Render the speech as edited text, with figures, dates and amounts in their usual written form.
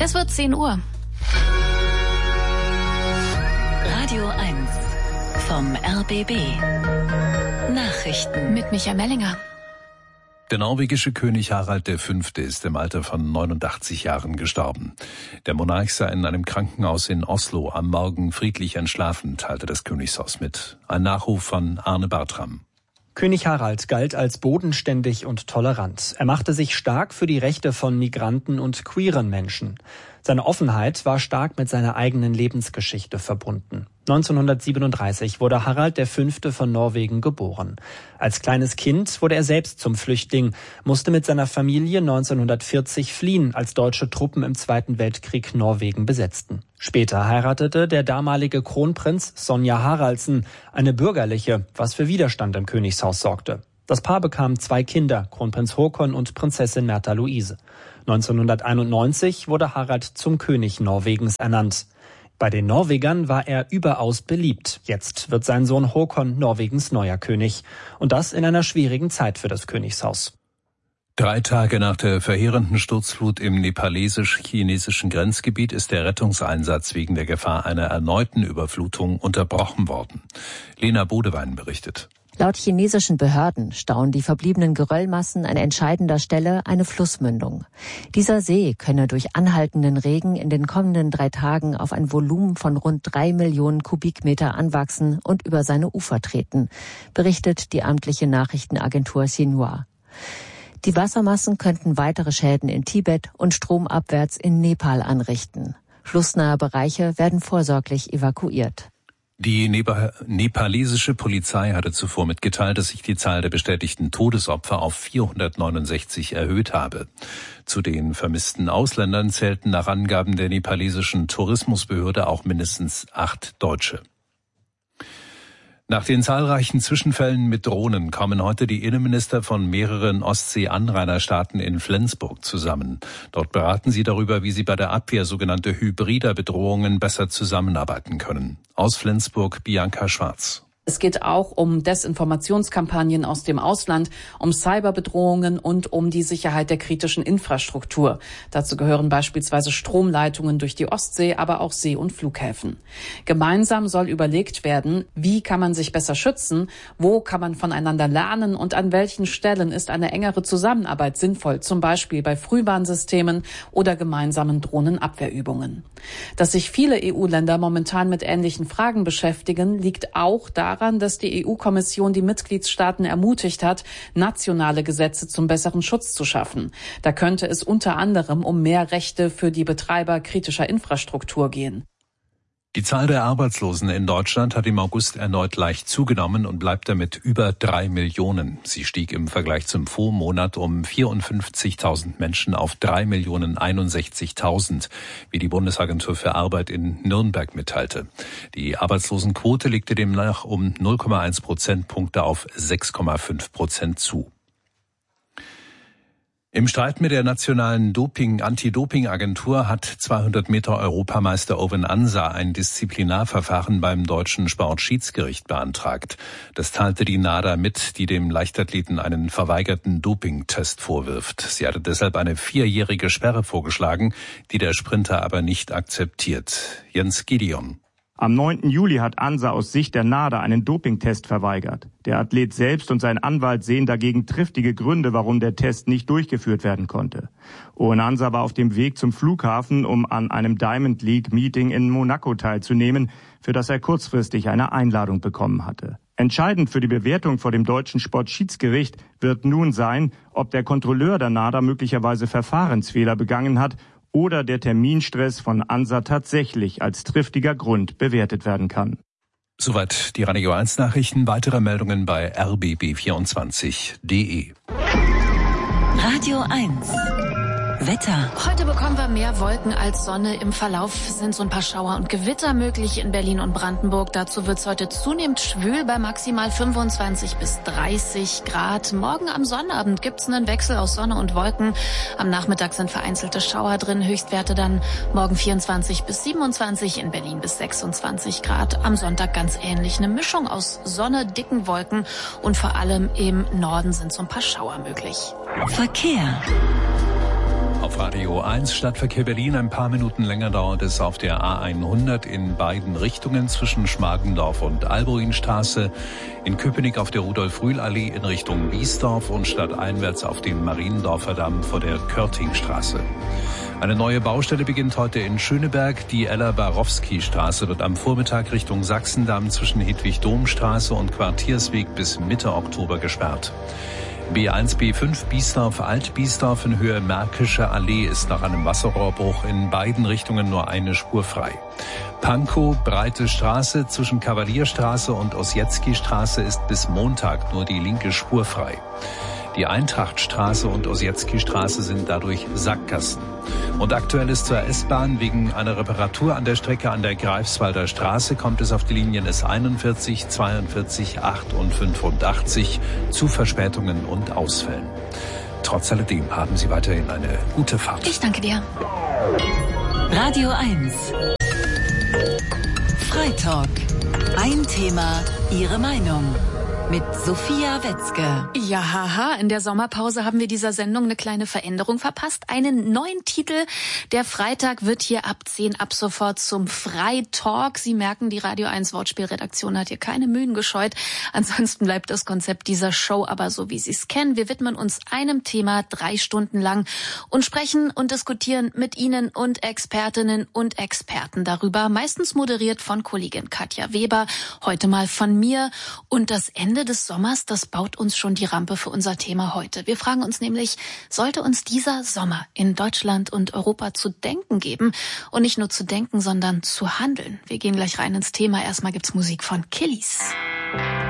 Es wird 10 Uhr. Radio 1 vom RBB. Nachrichten Mit Michael Mellinger. Der norwegische König Harald V. ist im Alter von 89 Jahren gestorben. Der Monarch sei in einem Krankenhaus in Oslo am Morgen friedlich entschlafen, teilte das Königshaus mit. Ein Nachruf von Arne Bartram. König Harald galt als bodenständig und tolerant. Er machte sich stark für die Rechte von Migranten und queeren Menschen. Seine Offenheit war stark mit seiner eigenen Lebensgeschichte verbunden. 1937 wurde Harald V. von Norwegen geboren. Als kleines Kind wurde er selbst zum Flüchtling, musste mit seiner Familie 1940 fliehen, als deutsche Truppen im Zweiten Weltkrieg Norwegen besetzten. Später heiratete der damalige Kronprinz Sonja Haraldsen, eine bürgerliche, was für Widerstand im Königshaus sorgte. Das Paar bekam 2 Kinder, Kronprinz Håkon und Prinzessin Märtha Louise. 1991 wurde Harald zum König Norwegens ernannt. Bei den Norwegern war er überaus beliebt. Jetzt wird sein Sohn Håkon Norwegens neuer König. Und das in einer schwierigen Zeit für das Königshaus. 3 Tage nach der verheerenden Sturzflut im nepalesisch-chinesischen Grenzgebiet ist der Rettungseinsatz wegen der Gefahr einer erneuten Überflutung unterbrochen worden. Lena Bodewein berichtet. Laut chinesischen Behörden stauen die verbliebenen Geröllmassen an entscheidender Stelle eine Flussmündung. Dieser See könne durch anhaltenden Regen in den kommenden 3 Tagen auf ein Volumen von rund 3 Millionen Kubikmeter anwachsen und über seine Ufer treten, berichtet die amtliche Nachrichtenagentur Xinhua. Die Wassermassen könnten weitere Schäden in Tibet und stromabwärts in Nepal anrichten. Flussnahe Bereiche werden vorsorglich evakuiert. Die nepalesische Polizei hatte zuvor mitgeteilt, dass sich die Zahl der bestätigten Todesopfer auf 469 erhöht habe. Zu den vermissten Ausländern zählten nach Angaben der nepalesischen Tourismusbehörde auch mindestens 8 Deutsche. Nach den zahlreichen Zwischenfällen mit Drohnen kommen heute die Innenminister von mehreren Ostsee-Anrainerstaaten in Flensburg zusammen. Dort beraten sie darüber, wie sie bei der Abwehr sogenannter hybrider Bedrohungen besser zusammenarbeiten können. Aus Flensburg Bianca Schwarz. Es geht auch um Desinformationskampagnen aus dem Ausland, um Cyberbedrohungen und um die Sicherheit der kritischen Infrastruktur. Dazu gehören beispielsweise Stromleitungen durch die Ostsee, aber auch See- und Flughäfen. Gemeinsam soll überlegt werden, wie kann man sich besser schützen, wo kann man voneinander lernen und an welchen Stellen ist eine engere Zusammenarbeit sinnvoll, zum Beispiel bei Frühwarnsystemen oder gemeinsamen Drohnenabwehrübungen. Dass sich viele EU-Länder momentan mit ähnlichen Fragen beschäftigen, liegt auch daran, dass die EU-Kommission die Mitgliedstaaten ermutigt hat, nationale Gesetze zum besseren Schutz zu schaffen. Da könnte es unter anderem um mehr Rechte für die Betreiber kritischer Infrastruktur gehen. Die Zahl der Arbeitslosen in Deutschland hat im August erneut leicht zugenommen und bleibt damit über 3 Millionen. Sie stieg im Vergleich zum Vormonat um 54.000 Menschen auf 3.061.000, wie die Bundesagentur für Arbeit in Nürnberg mitteilte. Die Arbeitslosenquote legte demnach um 0,1 Prozentpunkte auf 6,5% zu. Im Streit mit der nationalen Anti-Doping-Agentur hat 200-Meter-Europameister Owen Ansa ein Disziplinarverfahren beim deutschen Sportschiedsgericht beantragt. Das teilte die NADA mit, die dem Leichtathleten einen verweigerten Dopingtest vorwirft. Sie hatte deshalb eine 4-jährige Sperre vorgeschlagen, die der Sprinter aber nicht akzeptiert. Jens Gideon. Am 9. Juli hat Ansa aus Sicht der NADA einen Dopingtest verweigert. Der Athlet selbst und sein Anwalt sehen dagegen triftige Gründe, warum der Test nicht durchgeführt werden konnte. Owen Ansa war auf dem Weg zum Flughafen, um an einem Diamond League Meeting in Monaco teilzunehmen, für das er kurzfristig eine Einladung bekommen hatte. Entscheidend für die Bewertung vor dem deutschen Sportschiedsgericht wird nun sein, ob der Kontrolleur der NADA möglicherweise Verfahrensfehler begangen hat oder der Terminstress von Ansa tatsächlich als triftiger Grund bewertet werden kann. Soweit die Radio 1 Nachrichten. Weitere Meldungen bei rbb24.de. Radio 1 Wetter. Heute bekommen wir mehr Wolken als Sonne. Im Verlauf sind so ein paar Schauer und Gewitter möglich in Berlin und Brandenburg. Dazu wird es heute zunehmend schwül bei maximal 25 bis 30 Grad. Morgen am Sonnabend gibt es einen Wechsel aus Sonne und Wolken. Am Nachmittag sind vereinzelte Schauer drin. Höchstwerte dann morgen 24 bis 27, in Berlin bis 26 Grad. Am Sonntag ganz ähnlich. Eine Mischung aus Sonne, dicken Wolken und vor allem im Norden sind so ein paar Schauer möglich. Verkehr. Auf Radio 1 Stadtverkehr Berlin. Ein paar Minuten länger dauert es auf der A100 in beiden Richtungen zwischen Schmargendorf und Albuinstraße. In Köpenick auf der Rudolf-Rühl-Allee in Richtung Biesdorf und stadteinwärts auf dem Mariendorfer Damm vor der Körtingstraße. Eine neue Baustelle beginnt heute in Schöneberg. Die Ella-Barowski-Straße wird am Vormittag Richtung Sachsendamm zwischen Hedwig-Dohm-Straße und Quartiersweg bis Mitte Oktober gesperrt. B1, B5 Biesdorf-Alt-Biesdorf in Höhe Märkische Allee ist nach einem Wasserrohrbruch in beiden Richtungen nur eine Spur frei. Pankow, Breite Straße zwischen Kavalierstraße und Ossietzky-Straße ist bis Montag nur die linke Spur frei. Die Eintrachtstraße und Ossietzky-Straße sind dadurch Sackgassen. Und aktuell ist zur S-Bahn wegen einer Reparatur an der Strecke an der Greifswalder Straße kommt es auf die Linien S41, 42, 8 und 85 zu Verspätungen und Ausfällen. Trotz alledem haben Sie weiterhin eine gute Fahrt. Ich danke dir. Radio 1. Freitalk. Ein Thema, Ihre Meinung. Mit Sophia Wetzke. Ja, haha, in der Sommerpause haben wir dieser Sendung eine kleine Veränderung verpasst. Einen neuen Titel. Der Freitag wird hier ab 10 ab sofort zum Freitalk. Sie merken, die Radio 1 Wortspielredaktion hat hier keine Mühen gescheut. Ansonsten bleibt das Konzept dieser Show aber so, wie Sie es kennen. Wir widmen uns einem Thema 3 Stunden lang und sprechen und diskutieren mit Ihnen und Expertinnen und Experten darüber. Meistens moderiert von Kollegin Katja Weber, heute mal von mir. Und das Ende des Sommers, das baut uns schon die Rampe für unser Thema heute. Wir fragen uns nämlich, sollte uns dieser Sommer in Deutschland und Europa zu denken geben? Und nicht nur zu denken, sondern zu handeln. Wir gehen gleich rein ins Thema. Erstmal gibt's Musik von Killies.